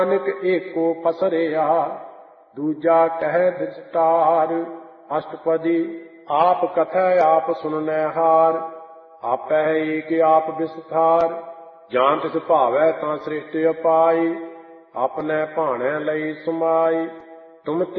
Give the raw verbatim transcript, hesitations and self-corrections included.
ਨਾਨਕ ਏਕੋ ਪਸਰਿਆ ਦੂਜਾ ਕਹਿ ਵਿਸਤਾਰ। ਅਸ਼ਟਪਦੀ ਆਪ ਕਥੈ ਆਪ ਸੁਣਨੈ ਹਾਰ, ਆਪੈ ਏਕ ਆਪ ਵਿਸਥਾਰ। ਜਾਂ ਤਿਸ ਭਾਵੈ ਤਾਂ ਸ੍ਰਿਸ਼ਟਿ ਅਪਾਈ, ਆਪਣੈ ਭਾਣੈ ਲਈ ਸਮਾਈ। ਤੁਮ